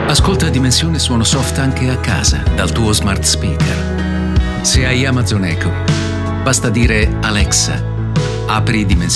Ascolta Dimensione Suono Soft anche a casa dal tuo smart speaker. Se hai Amazon Echo, basta dire Alexa, apri Dimensione